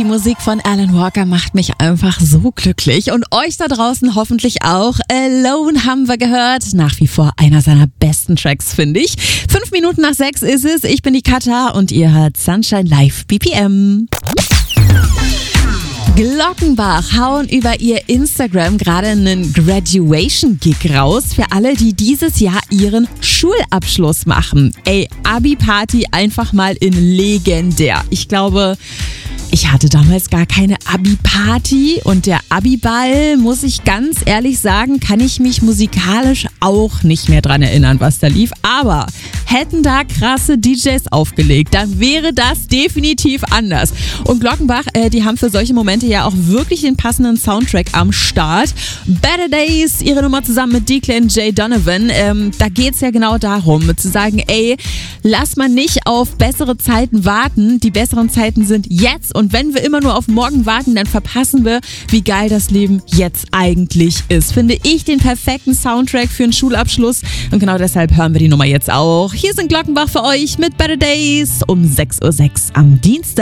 Die Musik von Alan Walker macht mich einfach so glücklich und euch da draußen hoffentlich auch. Alone haben wir gehört. Nach wie vor einer seiner besten Tracks, finde ich. 5 Minuten nach 6 ist es. Ich bin die Katha und ihr hört Sunshine Live BPM. Glockenbach hauen über ihr Instagram gerade einen Graduation-Gig raus für alle, die dieses Jahr ihren Schulabschluss machen. Ey, Abi-Party einfach mal in legendär. Ich glaube, ich hatte damals gar keine Abi-Party und der Abi-Ball, muss ich ganz ehrlich sagen, kann ich mich musikalisch auch nicht mehr dran erinnern, was da lief. Aber hätten da krasse DJs aufgelegt, dann wäre das definitiv anders. Und Glockenbach, die haben für solche Momente ja auch wirklich den passenden Soundtrack am Start. Better Days, ihre Nummer zusammen mit Declan J. Donovan. Da geht's ja genau darum, zu sagen, ey, lass mal nicht auf bessere Zeiten warten. Die besseren Zeiten sind jetzt. Und wenn wir immer nur auf morgen warten, dann verpassen wir, wie geil das Leben jetzt eigentlich ist. Finde ich den perfekten Soundtrack für einen Schulabschluss. Und genau deshalb hören wir die Nummer jetzt auch. Hier sind Glockenbach für euch mit Better Days um 6:06 Uhr am Dienstag.